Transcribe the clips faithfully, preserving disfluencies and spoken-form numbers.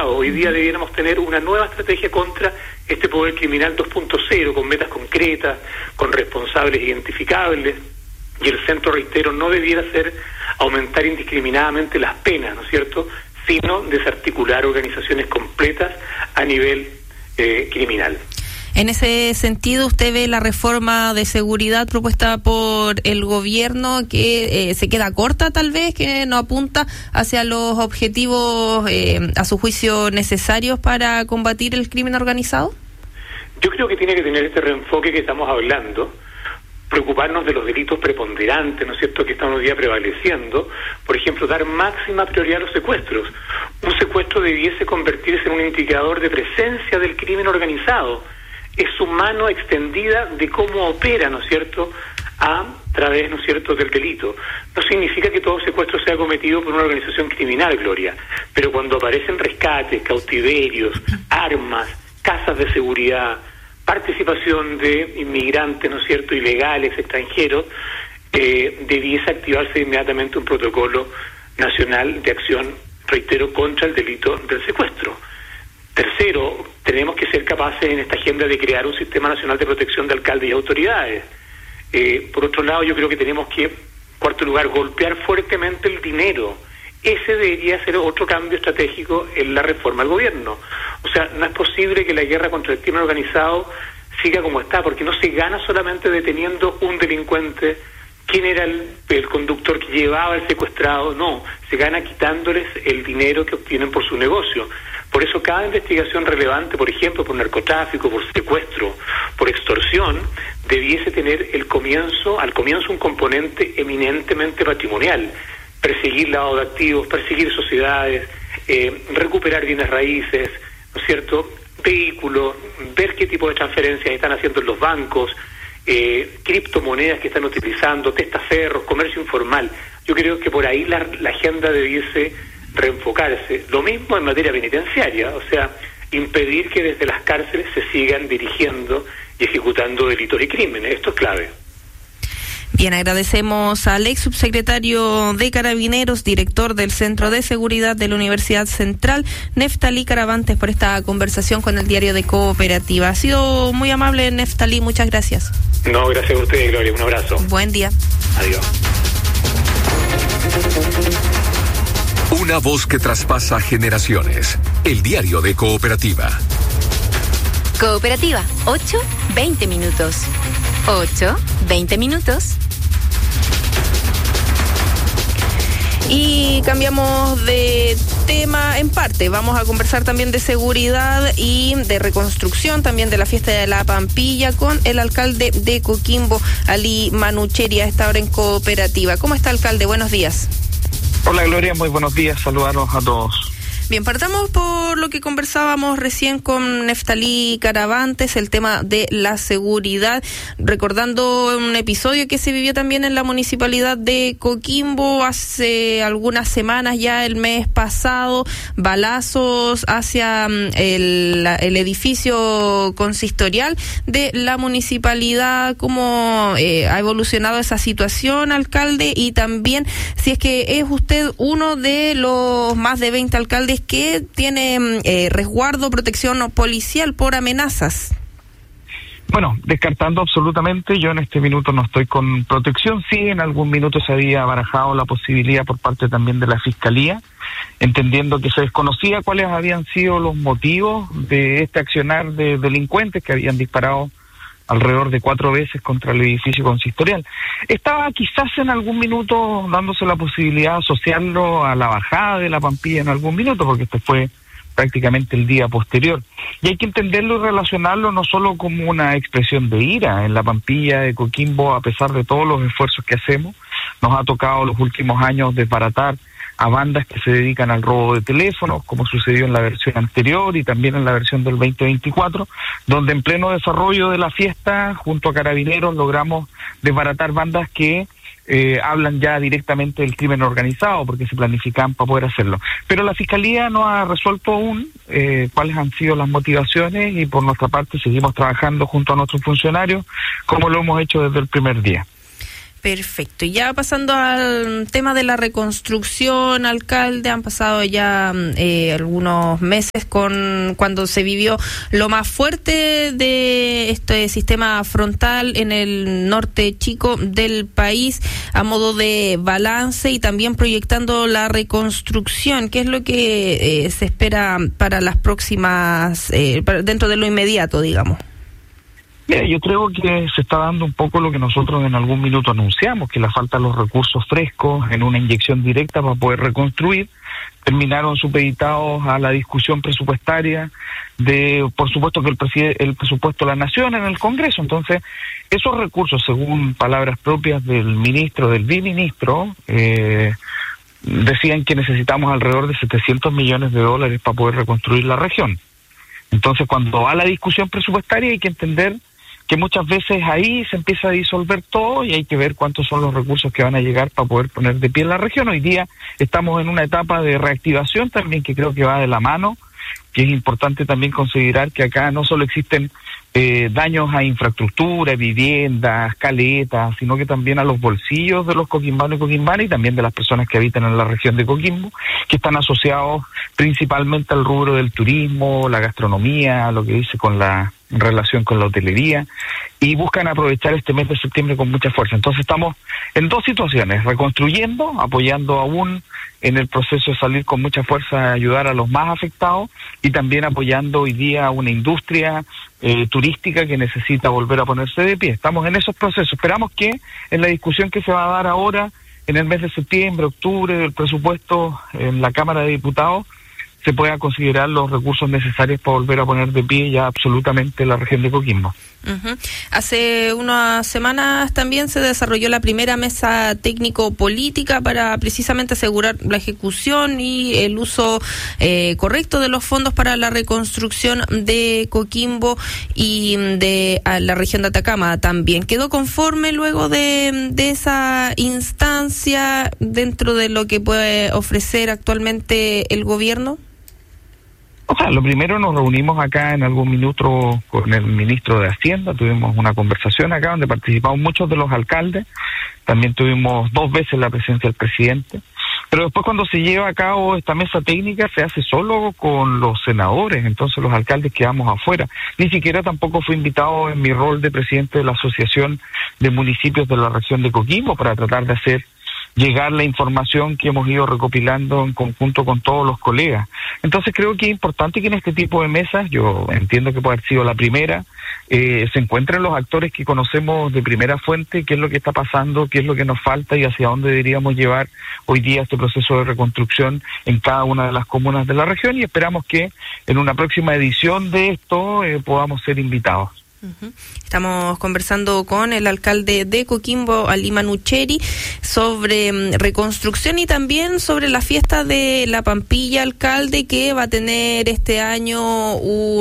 organizado. Hoy día debiéramos tener una nueva estrategia contra este poder criminal dos punto cero, con metas concretas, con responsables identificables, y el centro, reitero, no debiera ser aumentar indiscriminadamente las penas, ¿no es cierto?, sino desarticular organizaciones completas a nivel eh, criminal. En ese sentido, ¿usted ve la reforma de seguridad propuesta por el gobierno que eh, se queda corta tal vez, que no apunta hacia los objetivos, eh, a su juicio, necesarios para combatir el crimen organizado? Yo creo que tiene que tener este reenfoque que estamos hablando, preocuparnos de los delitos preponderantes, ¿no es cierto?, que están hoy día prevaleciendo. Por ejemplo, dar máxima prioridad a los secuestros. Un secuestro debiese convertirse en un indicador de presencia del crimen organizado. Es su mano extendida de cómo opera, ¿no es cierto?, a través, ¿no es cierto?, del delito. No significa que todo secuestro sea cometido por una organización criminal, Gloria, pero cuando aparecen rescates, cautiverios, armas, casas de seguridad, participación de inmigrantes, ¿no es cierto?, ilegales, extranjeros, eh, debiese activarse inmediatamente un protocolo nacional de acción, reitero, contra el delito del secuestro. Tercero, tenemos que ser capaces en esta agenda de crear un sistema nacional de protección de alcaldes y autoridades. Eh, por otro lado, yo creo que tenemos que, en cuarto lugar, golpear fuertemente el dinero. Ese debería ser otro cambio estratégico en la reforma del gobierno. O sea, no es posible que la guerra contra el crimen organizado siga como está, porque no se gana solamente deteniendo un delincuente, quién era el, el conductor que llevaba el secuestrado, no, se gana quitándoles el dinero que obtienen por su negocio. Por eso cada investigación relevante, por ejemplo, por narcotráfico, por secuestro, por extorsión, debiese tener el comienzo, al comienzo un componente eminentemente patrimonial. Perseguir lavado de activos, perseguir sociedades, eh, recuperar bienes raíces, ¿no es cierto?, vehículos, ver qué tipo de transferencias están haciendo en los bancos, eh, criptomonedas que están utilizando, testaferros, comercio informal. Yo creo que por ahí la, la agenda debiese reenfocarse. Lo mismo en materia penitenciaria, o sea, impedir que desde las cárceles se sigan dirigiendo y ejecutando delitos y crímenes. Esto es clave. Bien, agradecemos al ex subsecretario de Carabineros, director del Centro de Seguridad de la Universidad Central, Neftalí Caravantes, por esta conversación con el diario de Cooperativa. Ha sido muy amable, Neftalí, muchas gracias. No, gracias a ustedes, Gloria, un abrazo. Buen día. Adiós. Una voz que traspasa generaciones. El diario de Cooperativa. Cooperativa, ocho, veinte minutos. ocho, veinte minutos. Y cambiamos de tema en parte. Vamos a conversar también de seguridad y de reconstrucción, también de la fiesta de la Pampilla, con el alcalde de Coquimbo, Ali Manucheri, a esta hora en Cooperativa. ¿Cómo está, alcalde? Buenos días. Hola, Gloria, muy buenos días. Saludarlos a todos. Bien, partamos por lo que conversábamos recién con Neftalí Caravantes, el tema de la seguridad, recordando un episodio que se vivió también en la municipalidad de Coquimbo hace algunas semanas, ya el mes pasado, balazos hacia el, el edificio consistorial de la municipalidad. ¿Cómo eh, ha evolucionado esa situación, alcalde? Y también, si es que es usted uno de los más de veinte alcaldes que tiene eh, resguardo, protección policial por amenazas. Bueno, descartando absolutamente, yo en este minuto no estoy con protección. Sí, en algún minuto se había barajado la posibilidad por parte también de la Fiscalía, entendiendo que se desconocía cuáles habían sido los motivos de este accionar de delincuentes que habían disparado alrededor de cuatro veces contra el edificio consistorial. Estaba quizás en algún minuto dándose la posibilidad de asociarlo a la bajada de la Pampilla en algún minuto, porque este fue prácticamente el día posterior. Y hay que entenderlo y relacionarlo no solo como una expresión de ira. En la Pampilla de Coquimbo, a pesar de todos los esfuerzos que hacemos, nos ha tocado los últimos años desbaratar a bandas que se dedican al robo de teléfonos, como sucedió en la versión anterior y también en la versión del veinte veinticuatro, donde en pleno desarrollo de la fiesta, junto a Carabineros, logramos desbaratar bandas que eh, hablan ya directamente del crimen organizado, porque se planifican para poder hacerlo. Pero la Fiscalía no ha resuelto aún eh, cuáles han sido las motivaciones, y por nuestra parte seguimos trabajando junto a nuestros funcionarios, como lo hemos hecho desde el primer día. Perfecto. Y ya pasando al tema de la reconstrucción, alcalde, han pasado ya eh, algunos meses con cuando se vivió lo más fuerte de este sistema frontal en el norte chico del país, a modo de balance y también proyectando la reconstrucción. ¿Qué es lo que eh, se espera para las próximas, eh, para, dentro de lo inmediato, digamos? Mira, yo creo que se está dando un poco lo que nosotros en algún minuto anunciamos, que la falta de los recursos frescos en una inyección directa para poder reconstruir. Terminaron supeditados a la discusión presupuestaria de, por supuesto, que el, preside, el presupuesto de la Nación en el Congreso. Entonces, esos recursos, según palabras propias del ministro, del biministro, eh, decían que necesitamos alrededor de setecientos millones de dólares para poder reconstruir la región. Entonces, cuando va la discusión presupuestaria hay que entender que muchas veces ahí se empieza a disolver todo y hay que ver cuántos son los recursos que van a llegar para poder poner de pie la región. Hoy día estamos en una etapa de reactivación también que creo que va de la mano, que es importante también considerar que acá no solo existen eh, daños a infraestructura, viviendas, caletas, sino que también a los bolsillos de los coquimbanos y coquimbanas y también de las personas que habitan en la región de Coquimbo, que están asociados principalmente al rubro del turismo, la gastronomía, lo que dice con la en relación con la hotelería, y buscan aprovechar este mes de septiembre con mucha fuerza. Entonces estamos en dos situaciones, reconstruyendo, apoyando aún en el proceso de salir con mucha fuerza a ayudar a los más afectados, y también apoyando hoy día a una industria eh, turística que necesita volver a ponerse de pie. Estamos en esos procesos. Esperamos que en la discusión que se va a dar ahora, en el mes de septiembre, octubre, del presupuesto en la Cámara de Diputados, se pueda considerar los recursos necesarios para volver a poner de pie ya absolutamente la región de Coquimbo. Uh-huh. Hace unas semanas también se desarrolló la primera mesa técnico-política para precisamente asegurar la ejecución y el uso eh, correcto de los fondos para la reconstrucción de Coquimbo y de a la región de Atacama también. ¿Quedó conforme luego de, de esa instancia dentro de lo que puede ofrecer actualmente el gobierno? O sea, lo primero nos reunimos acá en algún minuto con el ministro de Hacienda, tuvimos una conversación acá donde participamos muchos de los alcaldes, también tuvimos dos veces la presencia del presidente, pero después cuando se lleva a cabo esta mesa técnica se hace solo con los senadores, entonces los alcaldes quedamos afuera. Ni siquiera tampoco fui invitado en mi rol de presidente de la Asociación de Municipios de la región de Coquimbo para tratar de hacer llegar la información que hemos ido recopilando en conjunto con todos los colegas. Entonces creo que es importante que en este tipo de mesas, yo entiendo que puede haber sido la primera, eh, se encuentren los actores que conocemos de primera fuente qué es lo que está pasando, qué es lo que nos falta y hacia dónde deberíamos llevar hoy día este proceso de reconstrucción en cada una de las comunas de la región, y esperamos que en una próxima edición de esto eh, podamos ser invitados. Uh-huh. Estamos conversando con el alcalde de Coquimbo, Ali Manucheri, sobre um, reconstrucción y también sobre la fiesta de la Pampilla, alcalde, que va a tener este año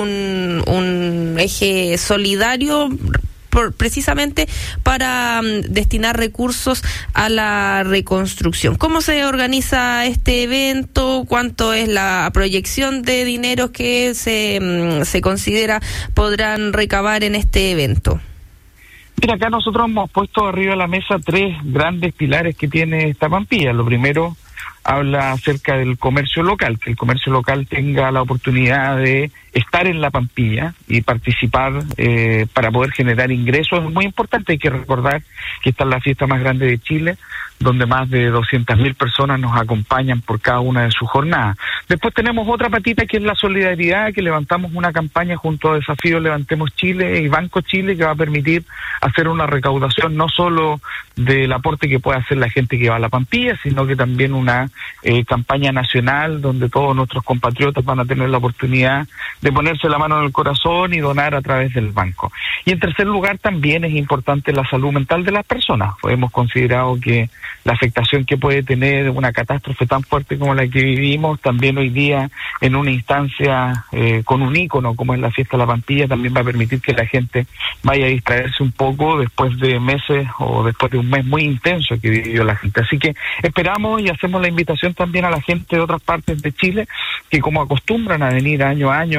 un, un eje solidario Por, precisamente para um, destinar recursos a la reconstrucción. ¿Cómo se organiza este evento? ¿Cuánto es la proyección de dinero que se, um, se considera podrán recabar en este evento? Mira, acá nosotros hemos puesto arriba de la mesa tres grandes pilares que tiene esta Pampilla. Lo primero habla acerca del comercio local, que el comercio local tenga la oportunidad de estar en la Pampilla y participar eh, para poder generar ingresos. Es muy importante, hay que recordar que esta es la fiesta más grande de Chile, donde más de doscientas mil personas nos acompañan por cada una de sus jornadas. Después tenemos otra patita que es la solidaridad, que levantamos una campaña junto a Desafío Levantemos Chile y Banco Chile, que va a permitir hacer una recaudación no solo del aporte que puede hacer la gente que va a la Pampilla, sino que también una eh, campaña nacional donde todos nuestros compatriotas van a tener la oportunidad de ponerse la mano en el corazón y donar a través del banco. Y en tercer lugar también es importante la salud mental de las personas. Pues hemos considerado que la afectación que puede tener una catástrofe tan fuerte como la que vivimos, también hoy día en una instancia eh, con un ícono como es la fiesta de la Pampilla, también va a permitir que la gente vaya a distraerse un poco después de meses o después de un mes muy intenso que vivió la gente. Así que esperamos y hacemos la invitación también a la gente de otras partes de Chile que, como acostumbran a venir año a año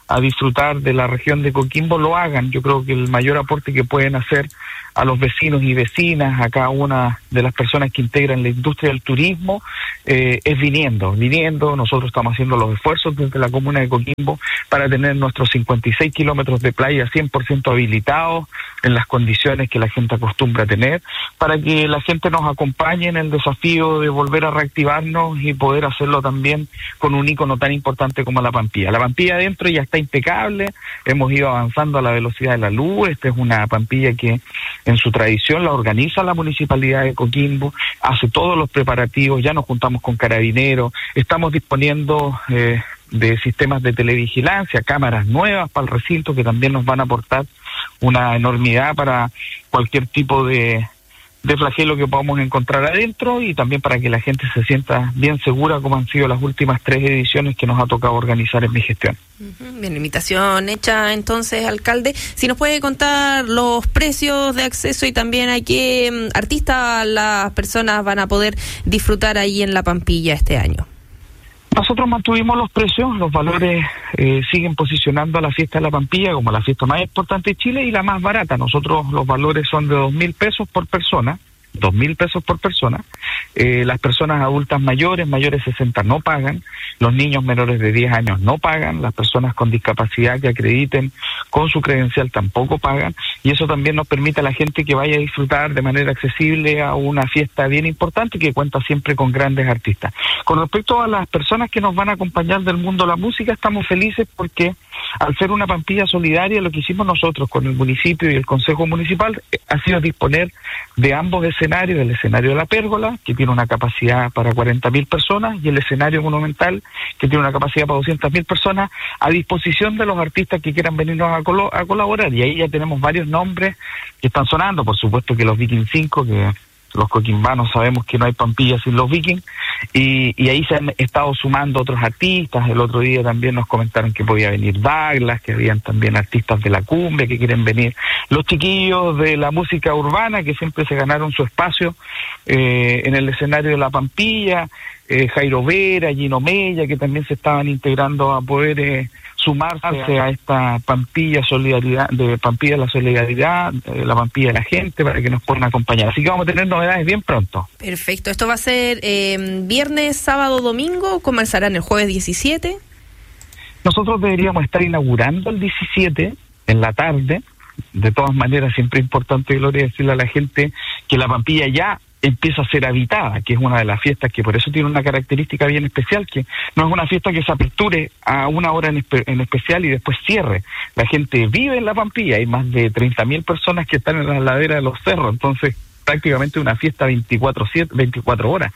a disfrutar de la región de Coquimbo lo hagan. Yo creo que el mayor aporte que pueden hacer a los vecinos y vecinas, a cada una de las personas que integran la industria del turismo, eh, es viniendo, viniendo. Nosotros estamos haciendo los esfuerzos desde la comuna de Coquimbo para tener nuestros cincuenta y seis kilómetros de playa cien por ciento habilitados en las condiciones que la gente acostumbra a tener, para que la gente nos acompañe en el desafío de volver a reactivarnos y poder hacerlo también con un ícono tan importante como la Pampilla. La Pampilla adentro ya está impecable, hemos ido avanzando a la velocidad de la luz. Esta es una Pampilla que en su tradición la organiza la Municipalidad de Coquimbo, hace todos los preparativos, ya nos juntamos con Carabineros, estamos disponiendo eh, de sistemas de televigilancia, cámaras nuevas para el recinto que también nos van a aportar una enormidad para cualquier tipo de, de flagelo que podamos encontrar adentro, y también para que la gente se sienta bien segura, como han sido las últimas tres ediciones que nos ha tocado organizar en mi gestión. Uh-huh. Bien, invitación hecha entonces, alcalde. Si nos puede contar los precios de acceso y también a qué um, artistas las personas van a poder disfrutar ahí en la Pampilla este año. Nosotros mantuvimos los precios, los valores eh, siguen posicionando a la fiesta de la Pampilla como la fiesta más importante de Chile y la más barata. Nosotros los valores son de dos mil pesos por persona, dos mil pesos por persona. Eh, las personas adultas mayores, mayores de sesenta no pagan, los niños menores de diez años no pagan, las personas con discapacidad que acrediten con su credencial tampoco pagan, y eso también nos permite a la gente que vaya a disfrutar de manera accesible a una fiesta bien importante que cuenta siempre con grandes artistas. Con respecto a las personas que nos van a acompañar del mundo de la música, estamos felices porque al ser una Pampilla solidaria, lo que hicimos nosotros con el municipio y el Consejo Municipal ha sido disponer de ambos escenarios, el escenario de la Pérgola, que tiene una capacidad para cuarenta mil personas, y el escenario monumental, que tiene una capacidad para doscientas mil personas, a disposición de los artistas que quieran venirnos a, colo- a colaborar. Y ahí ya tenemos varios nombres que están sonando, por supuesto que los Viking cinco, que los coquimbanos sabemos que no hay Pampilla sin los Vikings, y, y ahí se han estado sumando otros artistas. El otro día también nos comentaron que podía venir Douglas, que habían también artistas de la cumbia que quieren venir, los chiquillos de la música urbana que siempre se ganaron su espacio eh, en el escenario de la Pampilla, eh, Jairo Vera, Gino Mella, que también se estaban integrando a poder eh, sumarse a esta Pampilla solidaridad, de Pampilla la solidaridad, eh, la Pampilla de la gente, para que nos puedan acompañar. Así que vamos a tener novedades bien pronto. Perfecto. ¿Esto va a ser eh, viernes, sábado, domingo? ¿Comenzarán el jueves diecisiete? Nosotros deberíamos estar inaugurando el diecisiete en la tarde. De todas maneras, siempre es importante, Gloria, decirle a la gente que la Pampilla ya empieza a ser habitada, que es una de las fiestas que por eso tiene una característica bien especial, que no es una fiesta que se aperture a una hora en, espe- en especial y después cierre. La gente vive en la Pampilla, hay más de treinta mil personas que están en la ladera de los cerros, entonces prácticamente una fiesta veinticuatro horas.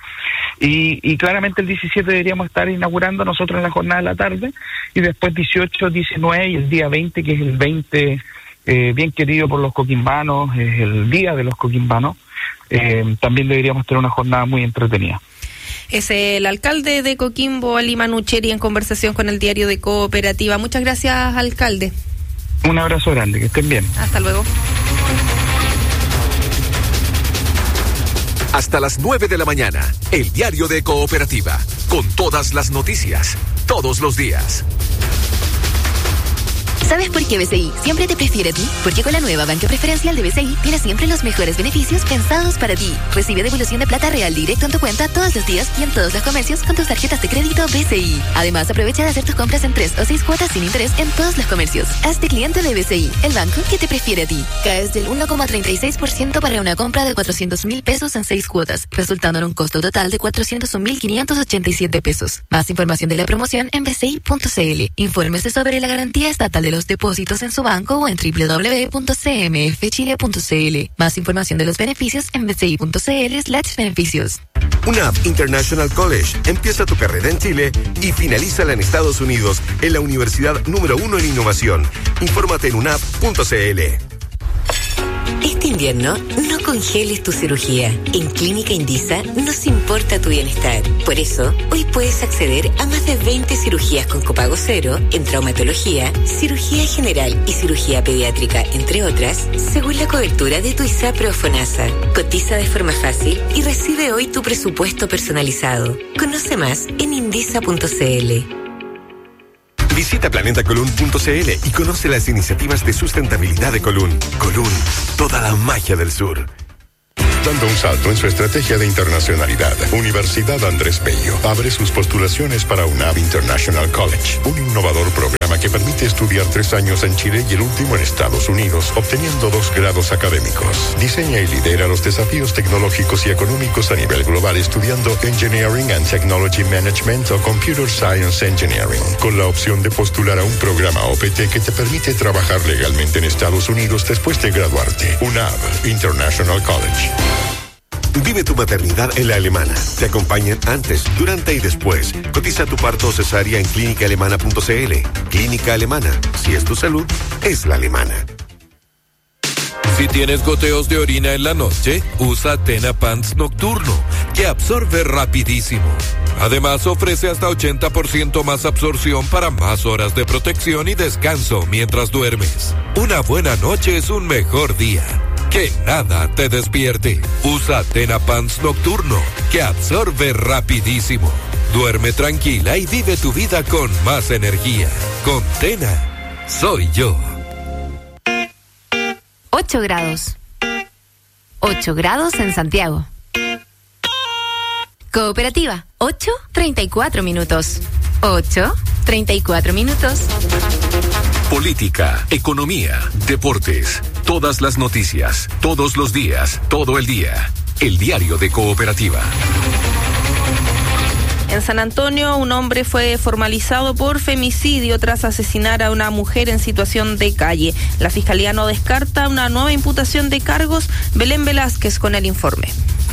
Y, y claramente el diecisiete deberíamos estar inaugurando nosotros en la jornada de la tarde, y después dieciocho, diecinueve y el día veinte, que es el veinte eh, bien querido por los coquimbanos, es el día de los coquimbanos. Eh, también deberíamos tener una jornada muy entretenida. Es el alcalde de Coquimbo, Ali Manucheri, en conversación con el diario de Cooperativa. Muchas gracias, alcalde. Un abrazo grande, que estén bien. Hasta luego. Hasta las nueve de la mañana, el diario de Cooperativa, con todas las noticias, todos los días. ¿Sabes por qué B C I siempre te prefiere a ti? Porque con la nueva banca preferencial de B C I tienes siempre los mejores beneficios pensados para ti. Recibe devolución de plata real directo en tu cuenta todos los días y en todos los comercios con tus tarjetas de crédito B C I. Además, aprovecha de hacer tus compras en tres o seis cuotas sin interés en todos los comercios. Hazte cliente de B C I, el banco que te prefiere a ti. Caes del uno coma treinta y seis por ciento para una compra de cuatrocientos mil pesos en seis cuotas, resultando en un costo total de cuatrocientos un mil quinientos ochenta y siete pesos. Más información de la promoción en b c i punto c l. Infórmese sobre la garantía estatal de los depósitos en su banco o en w w w punto c m f chile punto c l. Más información de los beneficios en b c i punto c l slash beneficios. U N A P International College empieza tu carrera en Chile y finalízala en Estados Unidos en la universidad número uno en innovación. Infórmate en u n a p punto c l. Este invierno, no congeles tu cirugía. En Clínica Indisa nos importa tu bienestar. Por eso, hoy puedes acceder a más de veinte cirugías con copago cero en traumatología, cirugía general y cirugía pediátrica, entre otras, según la cobertura de tu ISAPRE o FONASA. Cotiza de forma fácil y recibe hoy tu presupuesto personalizado. Conoce más en indisa punto c l. Visita planeta colún punto c l y conoce las iniciativas de sustentabilidad de Colún. Colún, toda la magia del sur. Dando un salto en su estrategia de internacionalidad, Universidad Andrés Bello abre sus postulaciones para UNAV International College, un innovador programa que permite estudiar tres años en Chile y el último en Estados Unidos, obteniendo dos grados académicos. Diseña y lidera los desafíos tecnológicos y económicos a nivel global estudiando Engineering and Technology Management o Computer Science Engineering, con la opción de postular a un programa O P T que te permite trabajar legalmente en Estados Unidos después de graduarte. UNAV International College. Vive tu maternidad en La Alemana. Te acompañan antes, durante y después. Cotiza tu parto o cesárea en clínica alemana punto c l. Clínica Alemana. Si es tu salud, es La Alemana. Si tienes goteos de orina en la noche, usa Tena Pants Nocturno, que absorbe rapidísimo. Además, ofrece hasta ochenta por ciento más absorción para más horas de protección y descanso mientras duermes. Una buena noche es un mejor día. Que nada te despierte. Usa Tena Pants Nocturno, que absorbe rapidísimo. Duerme tranquila y vive tu vida con más energía. Con Tena, soy yo. ocho grados. ocho grados en Santiago. Cooperativa, ocho treinta y cuatro minutos. ocho treinta y cuatro minutos. Política, economía, deportes, todas las noticias, todos los días, todo el día. El diario de Cooperativa. En San Antonio, un hombre fue formalizado por femicidio tras asesinar a una mujer en situación de calle. La Fiscalía no descarta una nueva imputación de cargos. Belén Velázquez con el informe.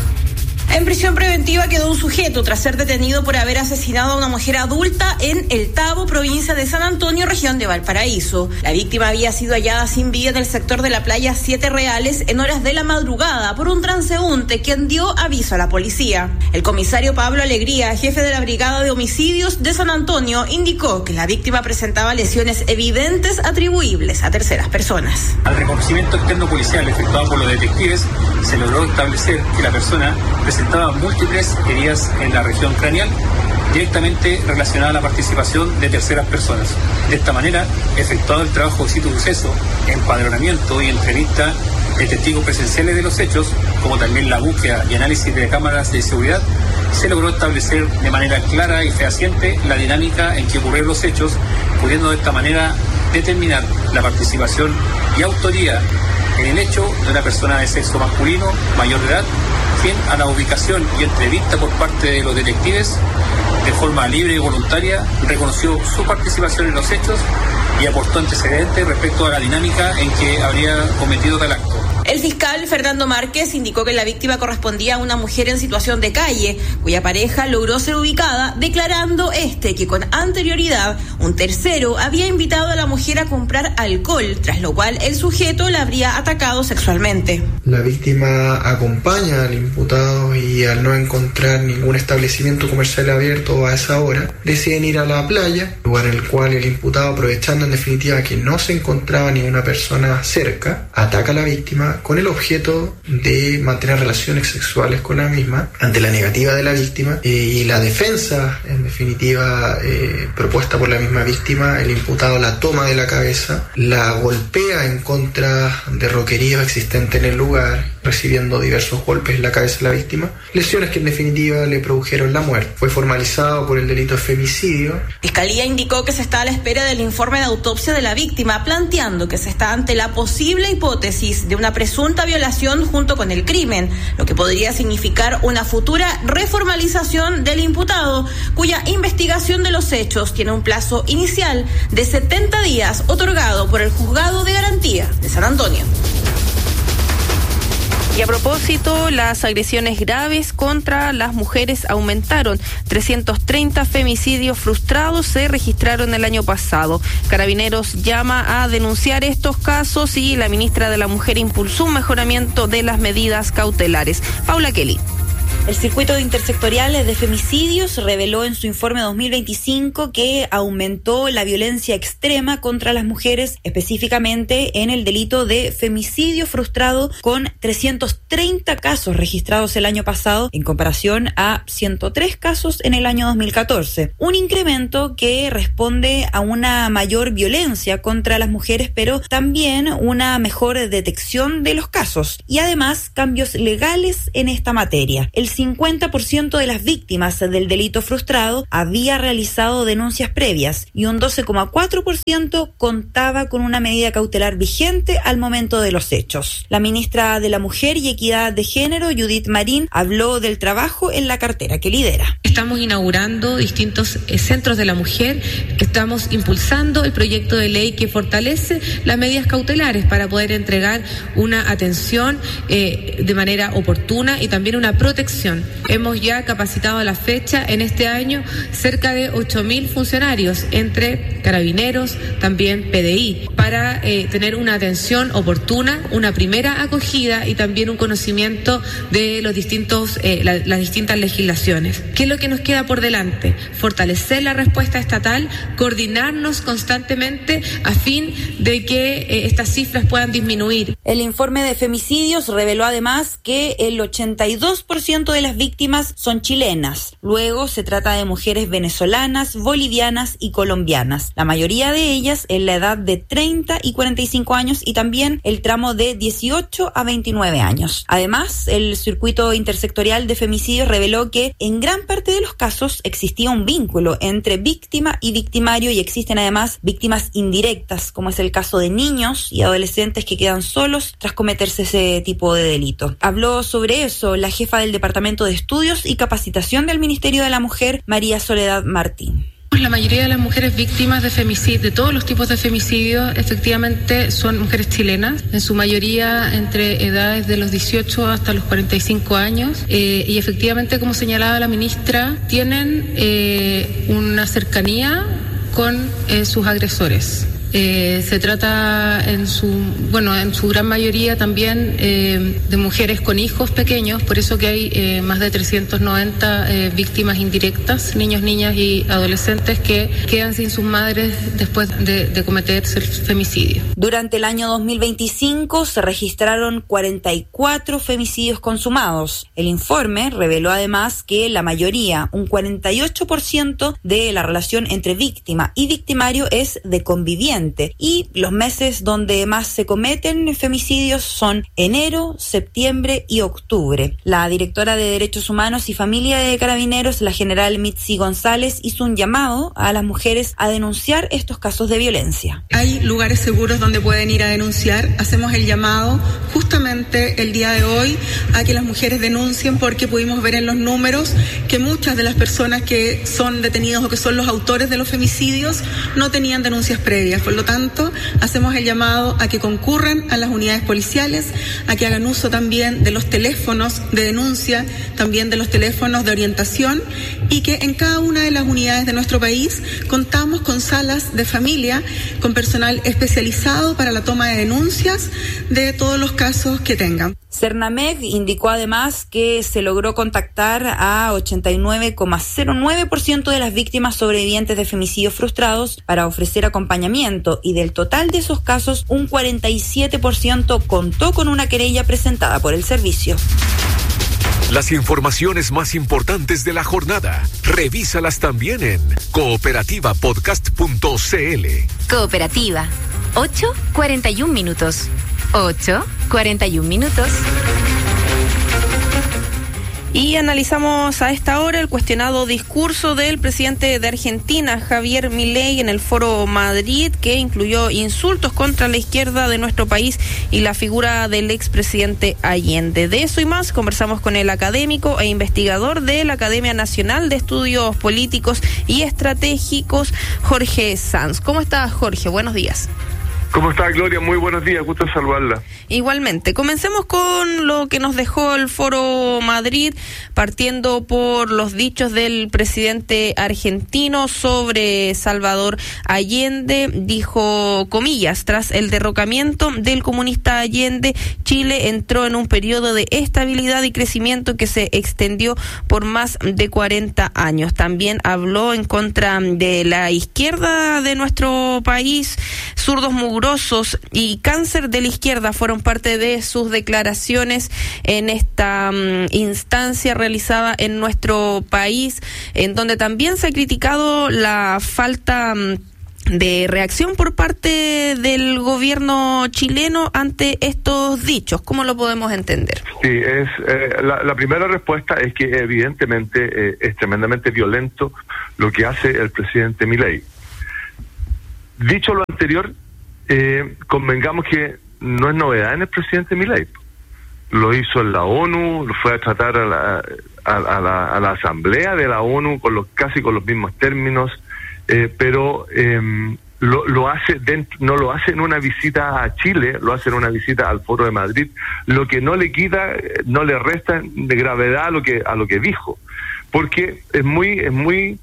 En prisión preventiva quedó un sujeto tras ser detenido por haber asesinado a una mujer adulta en El Tabo, provincia de San Antonio, región de Valparaíso. La víctima había sido hallada sin vida en el sector de la playa Siete Reales en horas de la madrugada por un transeúnte quien dio aviso a la policía. El comisario Pablo Alegría, jefe de la Brigada de Homicidios de San Antonio, indicó que la víctima presentaba lesiones evidentes atribuibles a terceras personas. Al reconocimiento externo policial efectuado por los detectives, se logró establecer que la persona presentaba múltiples heridas en la región craneal, directamente relacionada a la participación de terceras personas. De esta manera, efectuado el trabajo de sitio de suceso, empadronamiento y entrevista de testigos presenciales de los hechos, como también la búsqueda y análisis de cámaras de seguridad, se logró establecer de manera clara y fehaciente la dinámica en que ocurrieron los hechos, pudiendo de esta manera determinar la participación y autoría en el hecho de una persona de sexo masculino, mayor de edad, quien a la ubicación y entrevista por parte de los detectives, de forma libre y voluntaria, reconoció su participación en los hechos y aportó antecedentes respecto a la dinámica en que habría cometido tal acto. El fiscal Fernando Márquez indicó que la víctima correspondía a una mujer en situación de calle, cuya pareja logró ser ubicada, declarando este que con anterioridad un tercero había invitado a la mujer a comprar alcohol, tras lo cual el sujeto la habría atacado sexualmente. La víctima acompaña al imputado y al no encontrar ningún establecimiento comercial abierto a esa hora, deciden ir a la playa, lugar en el cual el imputado, aprovechando en definitiva que no se encontraba ni una persona cerca, ataca a la víctima con el objeto de mantener relaciones sexuales con la misma. Ante la negativa de la víctima eh, y la defensa, en definitiva, eh, propuesta por la misma víctima, el imputado la toma de la cabeza, la golpea en contra de roquerío existente en el lugar, recibiendo diversos golpes en la cabeza de la víctima, lesiones que en definitiva le produjeron la muerte. Fue formalizado por el delito de femicidio. Fiscalía indicó que se está a la espera del informe de autopsia de la víctima, planteando que se está ante la posible hipótesis de una presunta violación junto con el crimen, lo que podría significar una futura reformalización del imputado, cuya investigación de los hechos tiene un plazo inicial de setenta días otorgado por el Juzgado de Garantía de San Antonio. Y a propósito, las agresiones graves contra las mujeres aumentaron. trescientos treinta femicidios frustrados se registraron el año pasado. Carabineros llama a denunciar estos casos y la ministra de la Mujer impulsó un mejoramiento de las medidas cautelares. Paula Kelly. El Circuito Intersectorial de Femicidios reveló en su informe dos mil veinticinco que aumentó la violencia extrema contra las mujeres, específicamente en el delito de femicidio frustrado, con trescientos treinta casos registrados el año pasado en comparación a ciento tres casos en el año dos mil catorce. Un incremento que responde a una mayor violencia contra las mujeres, pero también una mejor detección de los casos y además cambios legales en esta materia. El cincuenta por ciento de las víctimas del delito frustrado había realizado denuncias previas y un doce coma cuatro por ciento contaba con una medida cautelar vigente al momento de los hechos. La ministra de la Mujer y Equidad de Género, Judith Marín, habló del trabajo en la cartera que lidera. Estamos inaugurando distintos eh, centros de la mujer, estamos impulsando el proyecto de ley que fortalece las medidas cautelares para poder entregar una atención eh, de manera oportuna y también una protección. Hemos ya capacitado a la fecha en este año cerca de ocho mil funcionarios entre carabineros, también P D I, para eh, tener una atención oportuna, una primera acogida y también un conocimiento de los distintos, eh, la, las distintas legislaciones. ¿Qué es lo que nos queda por delante? Fortalecer la respuesta estatal, coordinarnos constantemente a fin de que eh, estas cifras puedan disminuir. El informe de femicidios reveló además que el ochenta y dos por ciento de las víctimas son chilenas. Luego se trata de mujeres venezolanas, bolivianas y colombianas. La mayoría de ellas en la edad de treinta y cuarenta y cinco años y también el tramo de dieciocho a veintinueve años. Además, el Circuito Intersectorial de Femicidios reveló que en gran parte de los casos existía un vínculo entre víctima y victimario y existen además víctimas indirectas, como es el caso de niños y adolescentes que quedan solos tras cometerse ese tipo de delito. Habló sobre eso la jefa del Departamento de Estudios y Capacitación del Ministerio de la Mujer, María Soledad Martín. La mayoría de las mujeres víctimas de femicidio, de todos los tipos de femicidio, efectivamente son mujeres chilenas, en su mayoría entre edades de los dieciocho hasta los cuarenta y cinco años, eh, y efectivamente, como señalaba la ministra, tienen eh, una cercanía con eh, sus agresores. Eh, se trata en su, bueno, en su gran mayoría también eh, de mujeres con hijos pequeños, por eso que hay eh, más de trescientos noventa eh, víctimas indirectas, niños, niñas y adolescentes que quedan sin sus madres después de, de cometerse el femicidio. Durante el año dos mil veinticinco se registraron cuarenta y cuatro femicidios consumados. El informe reveló además que la mayoría, un cuarenta y ocho por ciento de la relación entre víctima y victimario es de conviviente. Y los meses donde más se cometen femicidios son enero, septiembre y octubre. La directora de Derechos Humanos y Familia de Carabineros, la general Mitzi González, hizo un llamado a las mujeres a denunciar estos casos de violencia. Hay lugares seguros donde pueden ir a denunciar. Hacemos el llamado justamente el día de hoy a que las mujeres denuncien, porque pudimos ver en los números que muchas de las personas que son detenidos o que son los autores de los femicidios no tenían denuncias previas. Por lo tanto, hacemos el llamado a que concurran a las unidades policiales, a que hagan uso también de los teléfonos de denuncia, también de los teléfonos de orientación, y que en cada una de las unidades de nuestro país contamos con salas de familia, con personal especializado para la toma de denuncias de todos los casos que tengan. Cernameg indicó además que se logró contactar a ochenta y nueve coma cero nueve por ciento de las víctimas sobrevivientes de femicidios frustrados para ofrecer acompañamiento, y del total de esos casos un cuarenta y siete por ciento contó con una querella presentada por el servicio. Las informaciones más importantes de la jornada, revísalas también en cooperativa podcast punto c l. Cooperativa, ocho cuarenta y un minutos. ocho cuarenta y un minutos. Y analizamos a esta hora el cuestionado discurso del presidente de Argentina, Javier Milei, en el Foro Madrid, que incluyó insultos contra la izquierda de nuestro país y la figura del expresidente Allende. De eso y más conversamos con el académico e investigador de la Academia Nacional de Estudios Políticos y Estratégicos, Jorge Sanz. ¿Cómo estás, Jorge? Buenos días. ¿Cómo está, Gloria? Muy buenos días, gusto saludarla. Igualmente. Comencemos con lo que nos dejó el Foro Madrid, partiendo por los dichos del presidente argentino sobre Salvador Allende. Dijo, comillas, tras el derrocamiento del comunista Allende, Chile entró en un periodo de estabilidad y crecimiento que se extendió por más de cuarenta años. También habló en contra de la izquierda de nuestro país. Zurdos mugrosos y cáncer de la izquierda fueron parte de sus declaraciones en esta um, instancia realizada en nuestro país, en donde también se ha criticado la falta um, de reacción por parte del gobierno chileno ante estos dichos. ¿Cómo lo podemos entender? Sí, es eh, la, la primera respuesta es que evidentemente eh, es tremendamente violento lo que hace el presidente Milei. Dicho lo anterior, Eh, convengamos que no es novedad en el presidente Milei. Lo hizo en la ONU, lo fue a tratar a la, a, a la, a la asamblea de la ONU con los casi con los mismos términos, eh, pero eh, lo, lo hace dentro, no lo hace en una visita a Chile, lo hace en una visita al Foro de Madrid, lo que no le quita, no le resta de gravedad a lo que a lo que dijo, porque es muy es muy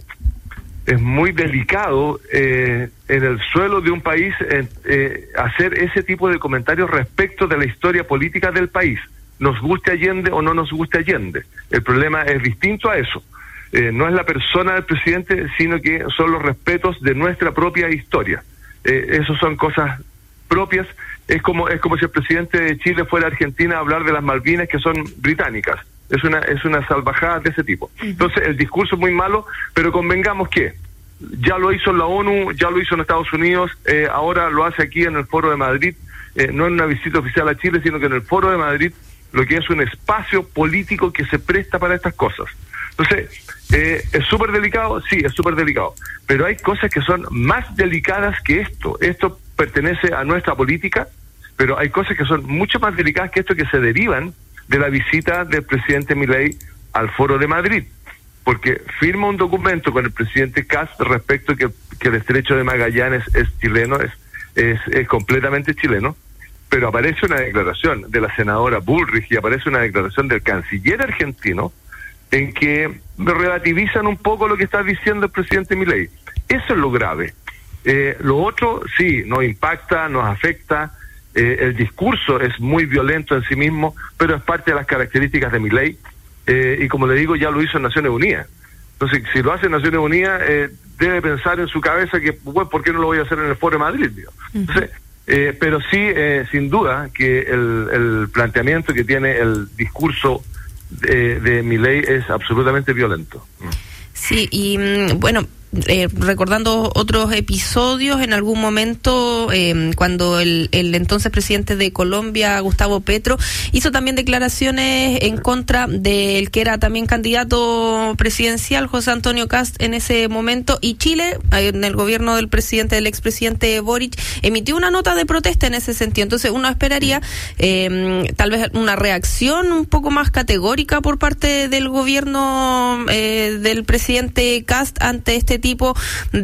es muy delicado eh, en el suelo de un país eh, eh, hacer ese tipo de comentarios respecto de la historia política del país, nos guste Allende o no nos guste Allende. El problema es distinto a eso. Eh, no es la persona del presidente, sino que son los respetos de nuestra propia historia. Eh, eso son cosas propias. Es como es como si el presidente de Chile fuera a Argentina a hablar de las Malvinas, que son británicas. Es una es una salvajada de ese tipo. Entonces el discurso es muy malo, pero convengamos que ya lo hizo en la ONU, ya lo hizo en Estados Unidos, eh, ahora lo hace aquí en el Foro de Madrid, eh, no en una visita oficial a Chile, sino que en el Foro de Madrid, lo que es un espacio político que se presta para estas cosas. Entonces, eh, ¿es súper delicado? Sí, es súper delicado, pero hay cosas que son más delicadas que esto. Esto pertenece a nuestra política, pero hay cosas que son mucho más delicadas que esto, que se derivan de la visita del presidente Milei al Foro de Madrid, porque firma un documento con el presidente Kast respecto que, que el estrecho de Magallanes es chileno, es, es, es completamente chileno, pero aparece una declaración de la senadora Bullrich y aparece una declaración del canciller argentino en que relativizan un poco lo que está diciendo el presidente Milei. Eso es lo grave. Eh, lo otro, sí, nos impacta, nos afecta. Eh, el discurso es muy violento en sí mismo, pero es parte de las características de Milei, eh, y como le digo, ya lo hizo en Naciones Unidas. Entonces, si lo hace en Naciones Unidas, eh, debe pensar en su cabeza que, bueno, ¿por qué no lo voy a hacer en el Foro de Madrid? Digo. Entonces, eh, pero sí, eh, sin duda, que el, el planteamiento que tiene el discurso de, de Milei es absolutamente violento. Sí, y bueno, Eh, recordando otros episodios, en algún momento eh, cuando el, el entonces presidente de Colombia, Gustavo Petro, hizo también declaraciones en contra del que era también candidato presidencial, José Antonio Kast, en ese momento, y Chile, en el gobierno del presidente, del expresidente Boric, emitió una nota de protesta en ese sentido. Entonces uno esperaría eh, tal vez una reacción un poco más categórica por parte del gobierno eh, del presidente Kast ante este tipo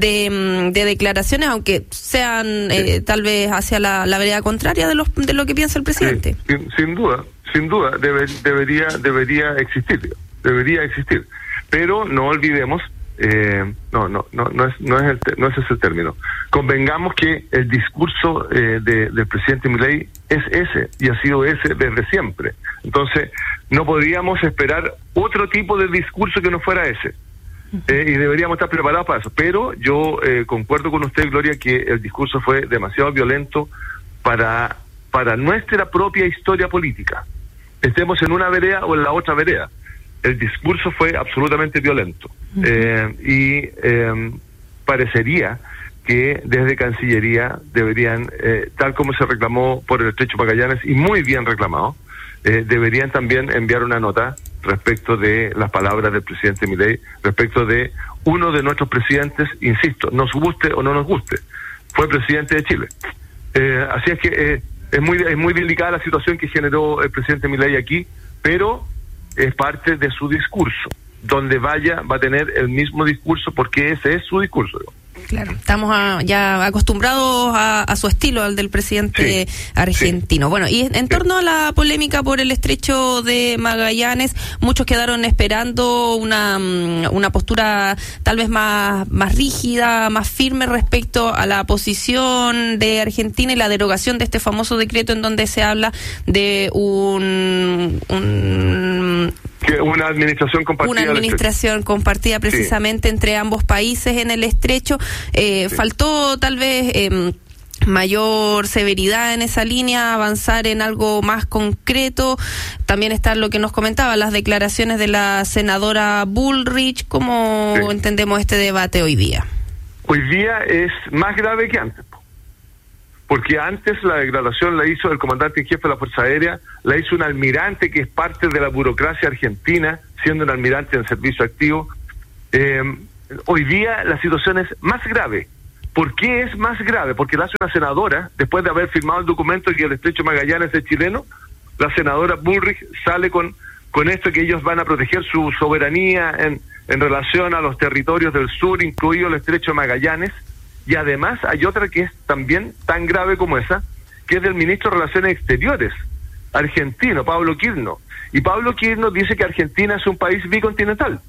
de, de declaraciones, aunque sean eh, tal vez hacia la, la vereda contraria de, los, de lo que piensa el presidente. Sí, sin, sin duda, sin duda, debe, debería debería existir, debería existir. Pero no olvidemos, eh, no, no, no, no es, no es el, no es ese el término. Convengamos que el discurso eh, de, del presidente Milei es ese y ha sido ese desde siempre. Entonces, no podríamos esperar otro tipo de discurso que no fuera ese. Eh, y deberíamos estar preparados para eso, pero yo eh, concuerdo con usted, Gloria, que el discurso fue demasiado violento para para nuestra propia historia política, estemos en una vereda o en la otra vereda. El discurso fue absolutamente violento. Uh-huh. eh, y eh, parecería que desde Cancillería deberían, eh, tal como se reclamó por el estrecho Magallanes, y muy bien reclamado, eh, deberían también enviar una nota respecto de las palabras del presidente Milei, respecto de uno de nuestros presidentes, insisto, nos guste o no nos guste, fue presidente de Chile. Eh, así es que eh, es muy es muy delicada la situación que generó el presidente Milei aquí, pero es parte de su discurso. Donde vaya va a tener el mismo discurso, porque ese es su discurso. Claro, estamos a, ya acostumbrados a, a su estilo, al del presidente sí, argentino. Sí. Bueno, y en, en torno a la polémica por el estrecho de Magallanes, muchos quedaron esperando una, una postura tal vez más, más rígida, más firme respecto a la posición de Argentina y la derogación de este famoso decreto en donde se habla de un... un que una administración compartida. Una administración compartida precisamente sí. entre ambos países en el estrecho. Eh, sí. Faltó tal vez eh, mayor severidad en esa línea, avanzar en algo más concreto. También está lo que nos comentaba, las declaraciones de la senadora Bullrich. ¿Cómo sí. entendemos este debate hoy día? Hoy día es más grave que antes. Porque antes la declaración la hizo el comandante en jefe de la Fuerza Aérea, la hizo un almirante que es parte de la burocracia argentina, siendo un almirante en servicio activo. Eh, hoy día la situación es más grave. ¿Por qué es más grave? Porque la hace una senadora, después de haber firmado el documento y que el estrecho Magallanes es chileno, la senadora Bullrich sale con, con esto que ellos van a proteger su soberanía en, en relación a los territorios del sur, incluido el estrecho Magallanes. Y además hay otra que es también tan grave como esa, que es del ministro de Relaciones Exteriores argentino, Pablo Quirno. Y Pablo Quirno dice que Argentina es un país bicontinental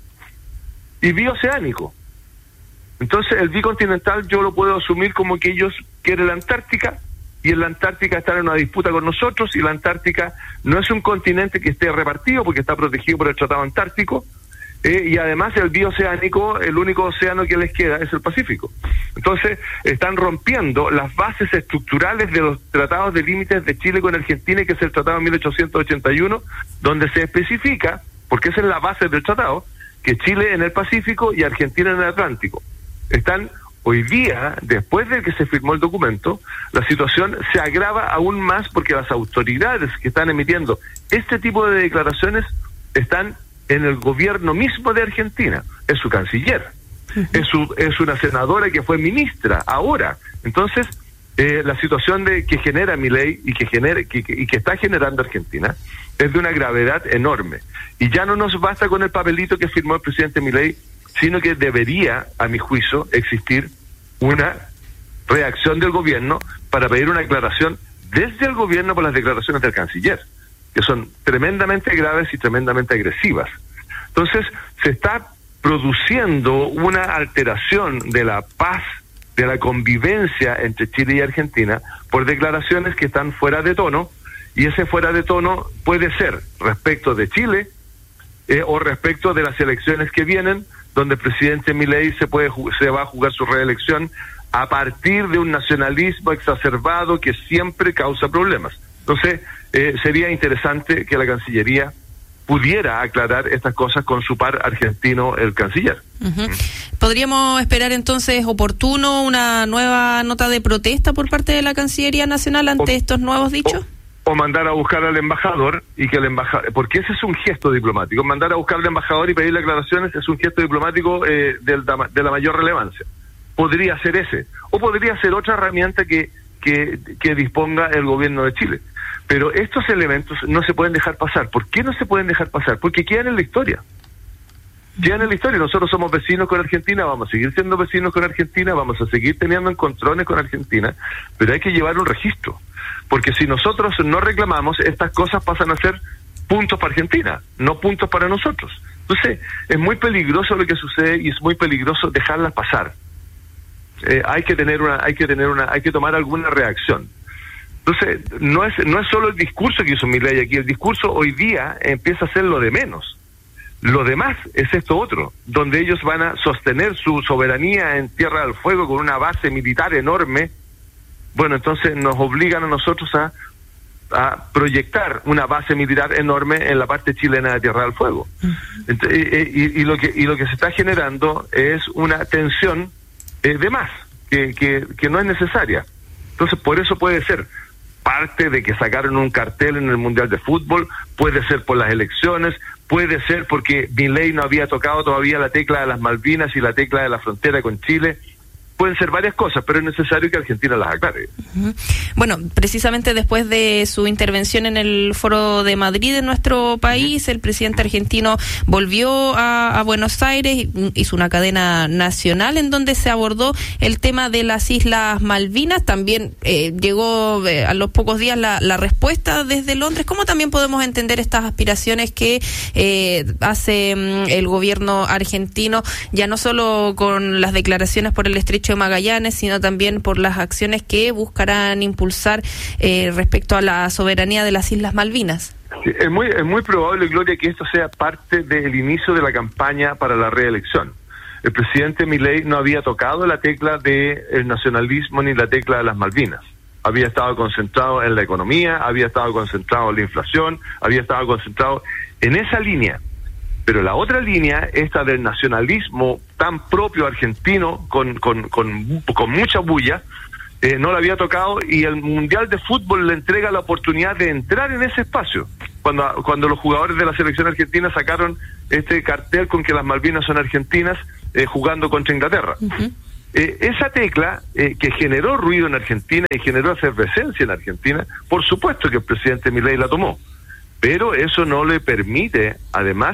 y bioceánico. Entonces el bicontinental yo lo puedo asumir como que ellos quieren la Antártica, y en la Antártica están en una disputa con nosotros, y la Antártica no es un continente que esté repartido porque está protegido por el Tratado Antártico. Eh, y además el bioceánico, el único océano que les queda es el Pacífico. Entonces están rompiendo las bases estructurales de los tratados de límites de Chile con Argentina, que es el Tratado de mil ochocientos ochenta y uno, donde se especifica, porque esa es la base del tratado, que Chile en el Pacífico y Argentina en el Atlántico. Están hoy día, después de que se firmó el documento, la situación se agrava aún más porque las autoridades que están emitiendo este tipo de declaraciones están en el gobierno mismo de Argentina. Es su canciller, uh-huh. es su, es una senadora que fue ministra ahora. Entonces, eh, la situación de que genera Milei y que genera que, que, y que está generando Argentina es de una gravedad enorme. Y ya no nos basta con el papelito que firmó el presidente Milei, sino que debería, a mi juicio, existir una reacción del gobierno para pedir una aclaración desde el gobierno por las declaraciones del canciller, que son tremendamente graves y tremendamente agresivas. Entonces, se está produciendo una alteración de la paz, de la convivencia entre Chile y Argentina, por declaraciones que están fuera de tono, y ese fuera de tono puede ser respecto de Chile eh, o respecto de las elecciones que vienen, donde el presidente Milei se, puede, se va a jugar su reelección a partir de un nacionalismo exacerbado que siempre causa problemas. Entonces, eh, sería interesante que la Cancillería pudiera aclarar estas cosas con su par argentino, el canciller. Uh-huh. ¿Podríamos esperar entonces oportuno una nueva nota de protesta por parte de la Cancillería Nacional ante o, estos nuevos dichos? O, o mandar a buscar al embajador, y que el embajador, porque ese es un gesto diplomático, mandar a buscar al embajador y pedirle aclaraciones es un gesto diplomático eh, del, de la mayor relevancia. Podría ser ese, o podría ser otra herramienta que, que, que disponga el gobierno de Chile. Pero estos elementos no se pueden dejar pasar. ¿Por qué no se pueden dejar pasar? Porque quedan en la historia. Quedan en la historia. Nosotros somos vecinos con Argentina, vamos a seguir siendo vecinos con Argentina, vamos a seguir teniendo encontrones con Argentina, pero hay que llevar un registro. Porque si nosotros no reclamamos, estas cosas pasan a ser puntos para Argentina, no puntos para nosotros. Entonces, es muy peligroso lo que sucede y es muy peligroso dejarlas pasar. Eh, hay que tener una, hay que tener una, hay que tomar alguna reacción. Entonces, no es no es solo el discurso que hizo Milei aquí, el discurso hoy día empieza a ser lo de menos. Lo demás es esto otro, donde ellos van a sostener su soberanía en Tierra del Fuego con una base militar enorme. Bueno, entonces nos obligan a nosotros a, a proyectar una base militar enorme en la parte chilena de Tierra del Fuego. Entonces, y, y, y, lo que, y lo que se está generando es una tensión eh, de más, que, que, que no es necesaria. Entonces, por eso puede ser parte de que sacaron un cartel en el Mundial de Fútbol, puede ser por las elecciones, puede ser porque Milei no había tocado todavía la tecla de las Malvinas y la tecla de la frontera con Chile. pueden ser varias cosas, pero es necesario que Argentina las aclare. Uh-huh. Bueno, precisamente después de su intervención en el Foro de Madrid en nuestro país, uh-huh. el presidente argentino volvió a, a Buenos Aires, hizo una cadena nacional en donde se abordó el tema de las Islas Malvinas. También eh, llegó eh, a los pocos días la, la respuesta desde Londres. ¿Cómo también podemos entender estas aspiraciones que eh, hace mm, el gobierno argentino, ya no solo con las declaraciones por el Estrecho de Magallanes, sino también por las acciones que buscarán impulsar eh, respecto a la soberanía de las Islas Malvinas? Sí, es muy es muy probable, Gloria, que esto sea parte del inicio de la campaña para la reelección. El presidente Milei no había tocado la tecla del nacionalismo ni la tecla de las Malvinas. Había estado concentrado en la economía, había estado concentrado en la inflación, había estado concentrado en esa línea. Pero la otra línea, esta del nacionalismo tan propio argentino, con, con, con, con mucha bulla, eh, no la había tocado, y el Mundial de Fútbol le entrega la oportunidad de entrar en ese espacio. Cuando, cuando los jugadores de la selección argentina sacaron este cartel con que las Malvinas son argentinas, eh, jugando contra Inglaterra. Uh-huh. Eh, esa tecla eh, que generó ruido en Argentina y generó efervescencia en Argentina, por supuesto que el presidente Milei la tomó. Pero eso no le permite, además,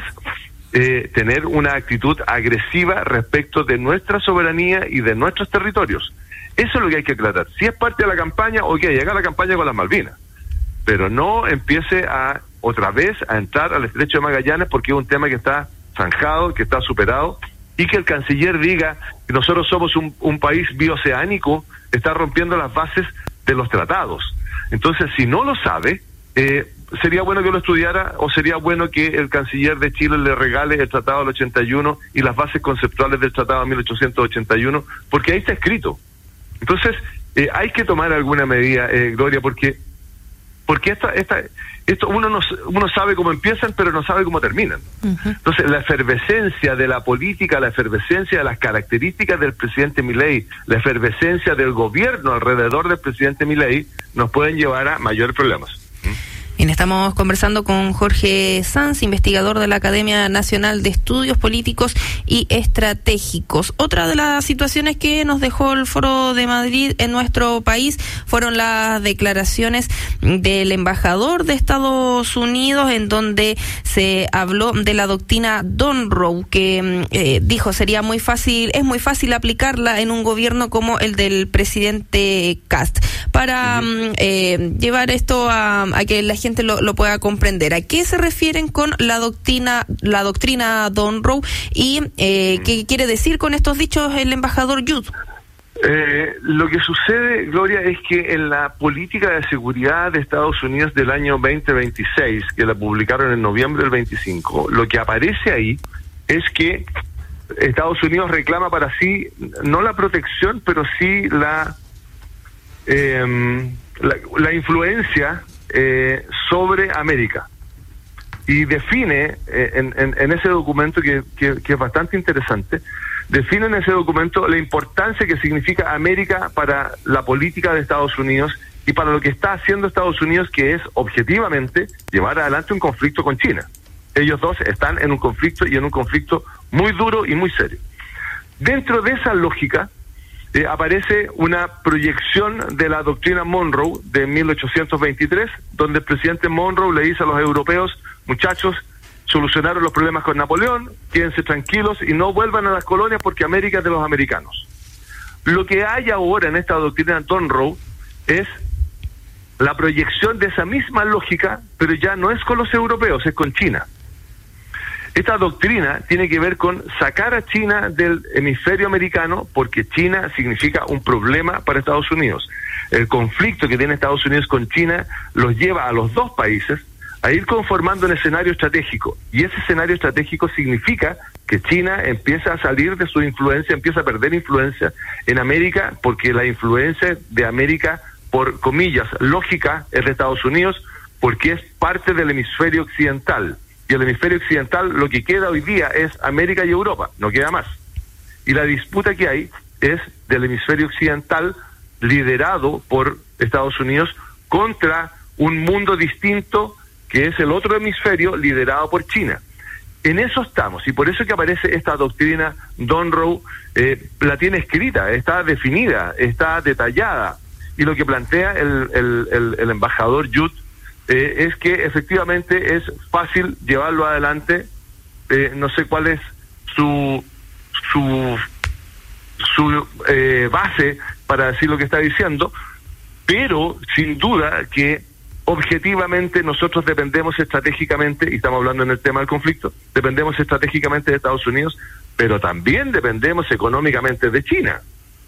eh, tener una actitud agresiva respecto de nuestra soberanía y de nuestros territorios. Eso es lo que hay que aclarar. Si es parte de la campaña, ok, llega a la campaña con las Malvinas, pero no empiece a otra vez a entrar al Estrecho de Magallanes, porque es un tema que está zanjado, que está superado, y que el canciller diga que nosotros somos un, un país bioceánico, está rompiendo las bases de los tratados. Entonces, si no lo sabe, eh, sería bueno que lo estudiara, o sería bueno que el canciller de Chile le regale el Tratado del ochenta y uno y las bases conceptuales del Tratado de mil ochocientos ochenta y uno, porque ahí está escrito. Entonces, eh, hay que tomar alguna medida, eh, Gloria, porque porque esta esta esto uno no uno sabe cómo empiezan, pero no sabe cómo terminan. Uh-huh. Entonces, la efervescencia de la política, la efervescencia de las características del presidente Milei, la efervescencia del gobierno alrededor del presidente Milei, nos pueden llevar a mayores problemas. Bien, estamos conversando con Jorge Sanz, investigador de la Academia Nacional de Estudios Políticos y Estratégicos. Otra de las situaciones que nos dejó el Foro de Madrid en nuestro país fueron las declaraciones del embajador de Estados Unidos, en donde se habló de la doctrina Monroe, que eh, dijo sería muy fácil, es muy fácil aplicarla en un gobierno como el del presidente Kast. Para uh-huh. eh, llevar esto a, a que la gente lo, lo pueda comprender, ¿a qué se refieren con la doctrina la doctrina Monroe y eh, qué quiere decir con estos dichos el embajador Judd? Eh, lo que sucede, Gloria, es que en la política de seguridad de Estados Unidos del año veinte veintiséis, que la publicaron en noviembre del veinticinco, lo que aparece ahí es que Estados Unidos reclama para sí no la protección, pero sí la eh, la, la influencia eh, sobre América, y define eh, en, en, en ese documento que, que, que es bastante interesante, define en ese documento la importancia que significa América para la política de Estados Unidos y para lo que está haciendo Estados Unidos, que es objetivamente llevar adelante un conflicto con China. Ellos dos están en un conflicto, y en un conflicto muy duro y muy serio. Dentro de esa lógica eh, aparece una proyección de la doctrina Monroe de mil ochocientos veintitrés, donde el presidente Monroe le dice a los europeos: muchachos, solucionaron los problemas con Napoleón, quédense tranquilos y no vuelvan a las colonias porque América es de los americanos. Lo que hay ahora en esta doctrina Monroe es la proyección de esa misma lógica, pero ya no es con los europeos, es con China. Esta doctrina tiene que ver con sacar a China del hemisferio americano, porque China significa un problema para Estados Unidos. El conflicto que tiene Estados Unidos con China los lleva a los dos países a ir conformando un escenario estratégico, y ese escenario estratégico significa que China empieza a salir de su influencia, empieza a perder influencia en América, porque la influencia de América, por comillas, lógica, es de Estados Unidos, porque es parte del hemisferio occidental, y el hemisferio occidental lo que queda hoy día es América y Europa, no queda más. Y la disputa que hay es del hemisferio occidental liderado por Estados Unidos contra un mundo distinto, que es el otro hemisferio liderado por China. en eso estamos, y por eso que aparece esta doctrina Donroe, eh, la tiene escrita, está definida, está detallada, y lo que plantea el, el, el, el embajador Yud eh, es que efectivamente es fácil llevarlo adelante, eh, no sé cuál es su su su eh, base para decir lo que está diciendo, pero sin duda que objetivamente nosotros dependemos estratégicamente, y estamos hablando en el tema del conflicto, dependemos estratégicamente de Estados Unidos, pero también dependemos económicamente de China.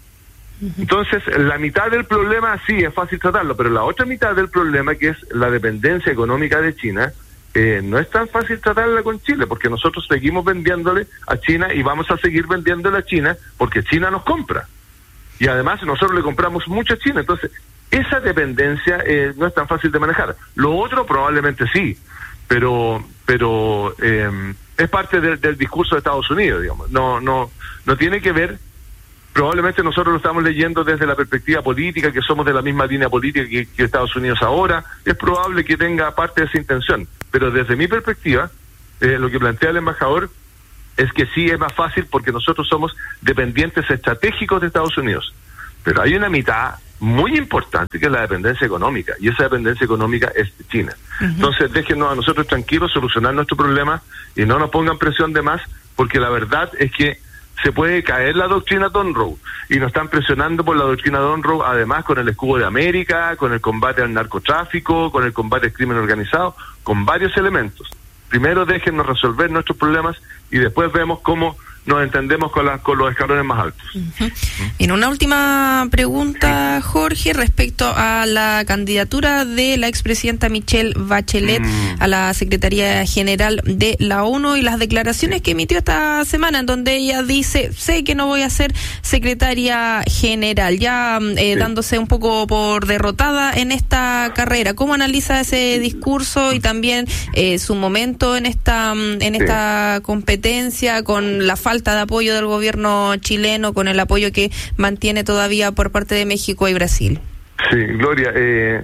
Entonces, la mitad del problema sí es fácil tratarlo, pero la otra mitad del problema, que es la dependencia económica de China, eh, no es tan fácil tratarla con Chile, porque nosotros seguimos vendiéndole a China y vamos a seguir vendiéndole a China porque China nos compra. Y además nosotros le compramos mucho a China, entonces esa dependencia eh, no es tan fácil de manejar. Lo otro probablemente sí, pero pero eh, es parte del, del discurso de Estados Unidos, digamos. No no no tiene que ver. Probablemente nosotros lo estamos leyendo desde la perspectiva política, que somos de la misma línea política que, que Estados Unidos ahora. Es probable que tenga parte de esa intención, pero desde mi perspectiva, eh, lo que plantea el embajador es que sí es más fácil porque nosotros somos dependientes estratégicos de Estados Unidos. Pero hay una mitad muy importante que es la dependencia económica, y esa dependencia económica es de China. Uh-huh. Entonces déjenos a nosotros tranquilos solucionar nuestro problema y no nos pongan presión de más, porque la verdad es que se puede caer la doctrina Donroe, y nos están presionando por la doctrina Donroe, además con el escudo de América, con el combate al narcotráfico, con el combate al crimen organizado, con varios elementos. Primero déjennos resolver nuestros problemas y después vemos cómo nos entendemos con, las, con los escalones más altos. Uh-huh. En una última pregunta, Jorge, respecto a la candidatura de la expresidenta Michelle Bachelet mm. a la Secretaría General de la ONU y las declaraciones que emitió esta semana, en donde ella dice, sé que no voy a ser secretaria general, ya eh, sí. dándose un poco por derrotada en esta carrera. ¿Cómo analiza ese discurso y también eh, su momento en esta, en esta sí. competencia, con la falta de apoyo del gobierno chileno, con el apoyo que mantiene todavía por parte de México y Brasil? Sí, Gloria, eh,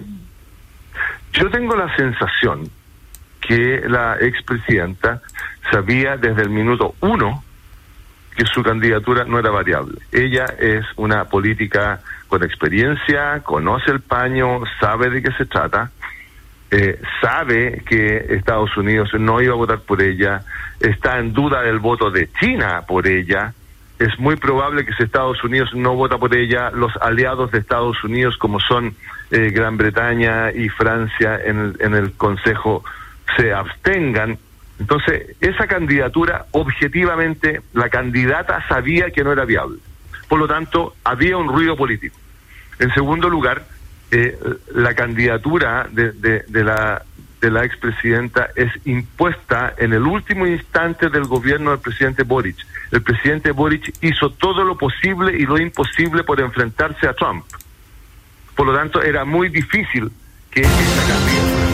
yo tengo la sensación que la expresidenta sabía desde el minuto uno que su candidatura no era variable. Ella es una política con experiencia, conoce el paño, sabe de qué se trata, eh, sabe que Estados Unidos no iba a votar por ella, está en duda del voto de China por ella. Es muy probable que si Estados Unidos no vota por ella, los aliados de Estados Unidos, como son eh, Gran Bretaña y Francia en el, en el Consejo, se abstengan. Entonces, esa candidatura, objetivamente, la candidata sabía que no era viable. Por lo tanto, había un ruido político. En segundo lugar, eh, la candidatura de, de, de la de la expresidenta es impuesta en el último instante del gobierno del presidente Boric. El presidente Boric hizo todo lo posible y lo imposible por enfrentarse a Trump. Por lo tanto, era muy difícil que esta candidatura...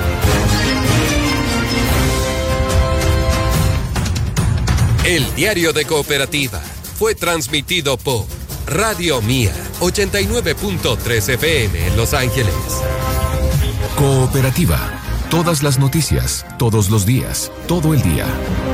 El Diario de Cooperativa fue transmitido por Radio Mía, ochenta y nueve punto tres F M en Los Ángeles. Cooperativa. Todas las noticias, todos los días, todo el día.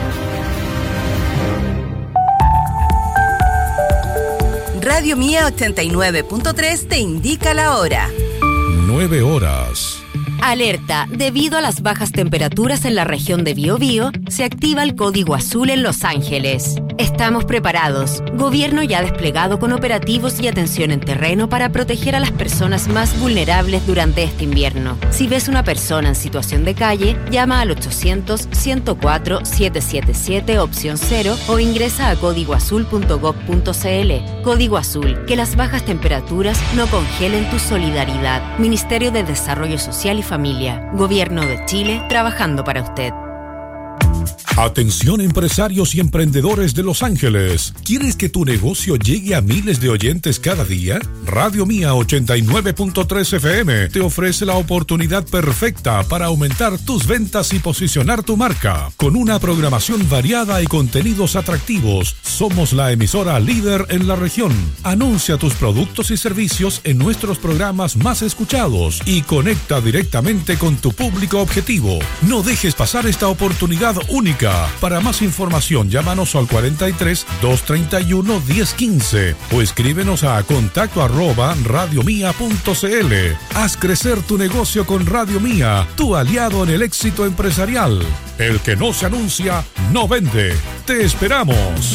Radio Mía ochenta y nueve punto tres te indica la hora. Nueve horas. Alerta, debido a las bajas temperaturas en la región de Biobío, se activa el código azul en Los Ángeles. Estamos preparados. Gobierno ya desplegado con operativos y atención en terreno para proteger a las personas más vulnerables durante este invierno. Si ves una persona en situación de calle, llama al ochocientos, ciento cuatro, setecientos setenta y siete opción cero o ingresa a código azul punto gob punto cl. Código Azul, que las bajas temperaturas no congelen tu solidaridad. Ministerio de Desarrollo Social y Familia. Gobierno de Chile, trabajando para usted. Atención empresarios y emprendedores de Los Ángeles. ¿Quieres que tu negocio llegue a miles de oyentes cada día? Radio Mía ochenta y nueve punto tres F M te ofrece la oportunidad perfecta para aumentar tus ventas y posicionar tu marca. Con una programación variada y contenidos atractivos, somos la emisora líder en la región. Anuncia tus productos y servicios en nuestros programas más escuchados y conecta directamente con tu público objetivo. No dejes pasar esta oportunidad única Cerámica. Para más información, llámanos al cuarenta y tres, doscientos treinta y uno, diez quince o escríbenos a contacto arroba radiomía punto cl. Haz crecer tu negocio con Radio Mía, tu aliado en el éxito empresarial. El que no se anuncia, no vende. Te esperamos.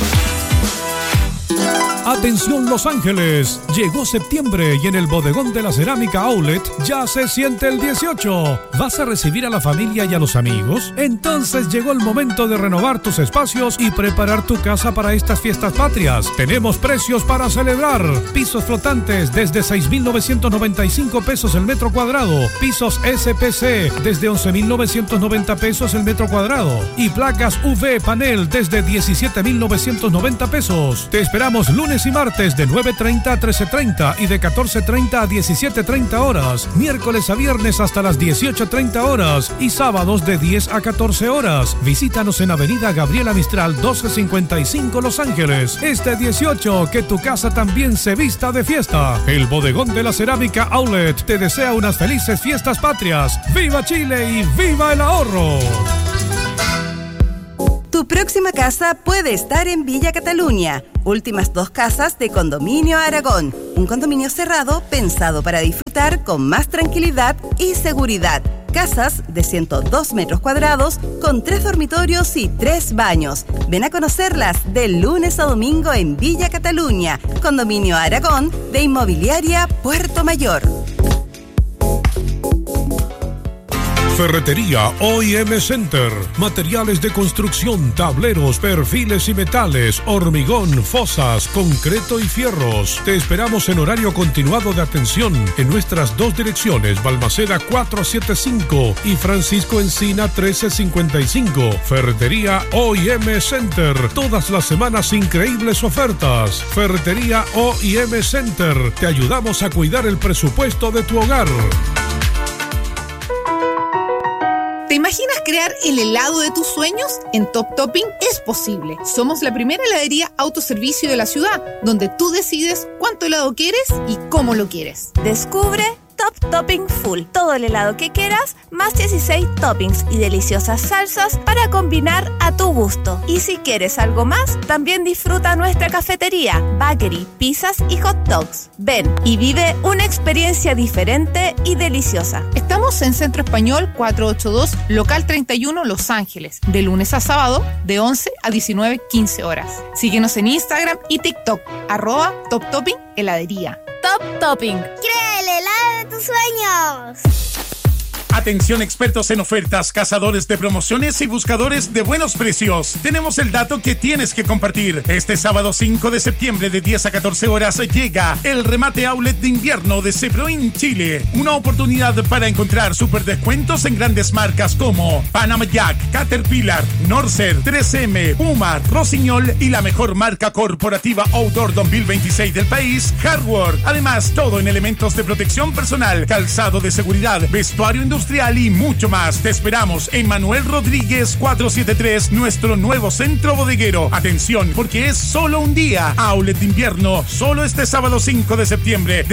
Atención Los Ángeles, llegó septiembre y en el bodegón de la Cerámica Outlet ya se siente el dieciocho. ¿Vas a recibir a la familia y a los amigos? Entonces llegó el momento de renovar tus espacios y preparar tu casa para estas fiestas patrias. Tenemos precios para celebrar. Pisos flotantes desde seis mil novecientos noventa y cinco pesos el metro cuadrado. Pisos S P C desde once mil novecientos noventa pesos el metro cuadrado. Y placas U V panel desde diecisiete mil novecientos noventa pesos. Te esperamos lunes y martes de nueve treinta a trece treinta y de catorce treinta a diecisiete treinta horas. Miércoles a viernes hasta las dieciocho treinta horas y sábados de diez a catorce horas. Visítanos en Avenida Gabriela Mistral doce cincuenta y cinco Los Ángeles. Este dieciocho, que tu casa también se vista de fiesta. El bodegón de la Cerámica Outlet te desea unas felices fiestas patrias. ¡Viva Chile y viva el ahorro! Tu próxima casa puede estar en Villa Cataluña. Últimas dos casas de Condominio Aragón. Un condominio cerrado pensado para disfrutar con más tranquilidad y seguridad. Casas de ciento dos metros cuadrados con tres dormitorios y tres baños. Ven a conocerlas de lunes a domingo en Villa Cataluña. Condominio Aragón de Inmobiliaria Puerto Mayor. Ferretería O I M Center. Materiales de construcción, tableros, perfiles y metales, hormigón, fosas, concreto y fierros. Te esperamos en horario continuado de atención en nuestras dos direcciones, Balmaceda cuatrocientos setenta y cinco y Francisco Encina trece cincuenta y cinco. Ferretería O I M Center. Todas las semanas increíbles ofertas. Ferretería O I M Center. Te ayudamos a cuidar el presupuesto de tu hogar. ¿Te imaginas crear el helado de tus sueños? En Top Topping es posible. Somos la primera heladería autoservicio de la ciudad, donde tú decides cuánto helado quieres y cómo lo quieres. Descubre Top Topping Full. Todo el helado que quieras, más dieciséis toppings y deliciosas salsas para combinar a tu gusto. Y si quieres algo más, también disfruta nuestra cafetería, bakery, pizzas y hot dogs. Ven y vive una experiencia diferente y deliciosa. Estamos en Centro Español cuatrocientos ochenta y dos, local treinta y uno, Los Ángeles, de lunes a sábado, de once a diecinueve quince horas. Síguenos en Instagram y TikTok, arroba Top Topping Heladería. Top Topping. Crea el helado de tus sueños. Atención expertos en ofertas, cazadores de promociones y buscadores de buenos precios. Tenemos el dato que tienes que compartir. Este sábado cinco de septiembre de diez a catorce horas llega el remate outlet de invierno de Ceproin Chile. Una oportunidad para encontrar super descuentos en grandes marcas como Panama Jack, Caterpillar, Norcer, tres eme, Puma, Rossignol y la mejor marca corporativa Outdoor dos mil veintiséis del país, Hardware. Además, todo en elementos de protección personal, calzado de seguridad, vestuario industrial y mucho más. Te esperamos en Manuel Rodríguez cuatrocientos setenta y tres, nuestro nuevo centro bodeguero. Atención, porque es solo un día. Outlet de invierno, solo este sábado cinco de septiembre,